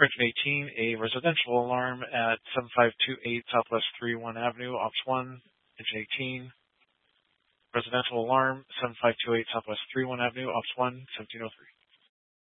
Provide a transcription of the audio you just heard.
Correction 18, a residential alarm at 7528 Southwest 31 Avenue, Ops 1, Engine 18. Residential alarm, 7528 Southwest 31 Avenue, Ops 1, 1703.